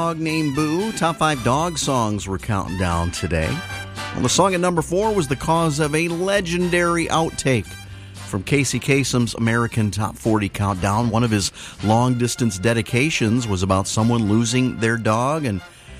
Dog named Boo. Top 5 dog songs we're counting down today. Well, the song at number 4 was the cause of a legendary outtake from Casey Kasem's American Top 40 Countdown. One of his long-distance dedications was about someone losing their dog, and